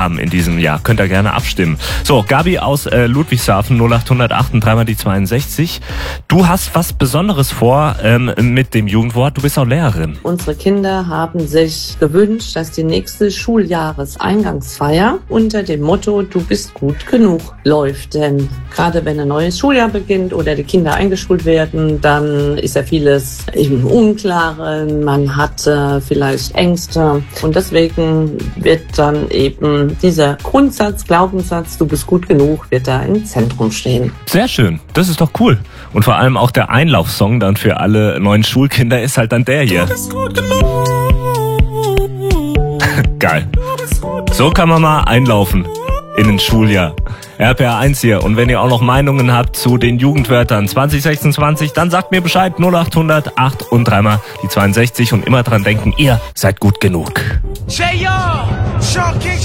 haben in diesem Jahr. Könnt ihr gerne abstimmen. So, Gabi aus Ludwigshafen, 0808 und 3 mal die 62. Du hast was Besonderes vor mit dem Jugendwort. Du bist auch Lehrerin. Unsere Kinder haben sich gewünscht, dass die nächste Schuljahreseingangsfeier unter dem Motto "Du bist gut genug" läuft. Denn gerade wenn ein neues Schuljahr beginnt oder die Kinder eingeschult werden, dann ist ja vieles im Unklaren. Man hat vielleicht Ängste. Und deswegen wird dann eben dieser Glaubenssatz, du bist gut genug, wird da im Zentrum stehen. Sehr schön. Das ist doch cool. Und vor allem auch der Einlaufsong dann für alle neuen Schulkinder ist halt dann der hier. Du bist gut genug. Geil. So kann man mal einlaufen in ein Schuljahr. RPR1 hier. Und wenn ihr auch noch Meinungen habt zu den Jugendwörtern 2026, dann sagt mir Bescheid. 0800 8 und 3 mal die 62 und immer dran denken, ihr seid gut genug.